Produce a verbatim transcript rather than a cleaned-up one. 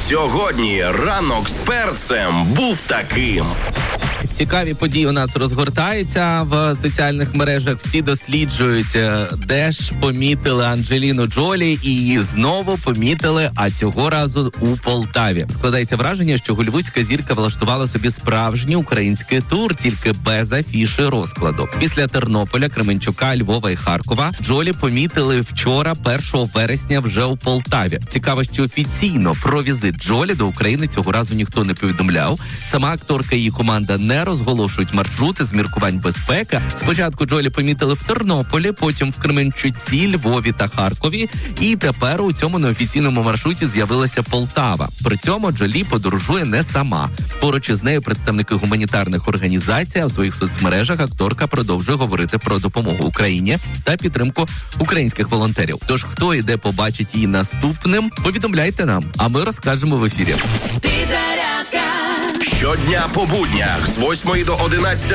Сьогодні ранок з перцем був таким. Цікаві події у нас розгортаються в соціальних мережах. Всі досліджують, де ж помітили Анджеліну Джолі, і її знову помітили, а цього разу у Полтаві. Складається враження, що голлівудська зірка влаштувала собі справжній український тур, тільки без афіши розкладу. Після Тернополя, Кременчука, Львова і Харкова Джолі помітили вчора, першого вересня, вже у Полтаві. Цікаво, що офіційно про візит Джолі до України цього разу ніхто не повідомляв. Сама акторка і її команда не розголошують маршрути з міркувань безпеки. Спочатку Джолі помітили в Тернополі, потім в Кременчуці, Львові та Харкові. І тепер у цьому неофіційному маршруті з'явилася Полтава. При цьому Джолі подорожує не сама. Поруч із нею представники гуманітарних організацій, а в своїх соцмережах акторка продовжує говорити про допомогу Україні та підтримку українських волонтерів. Тож, хто і де побачить її наступним, повідомляйте нам, а ми розкажемо в ефірі. Щодня по буднях з восьмої до одинадцятої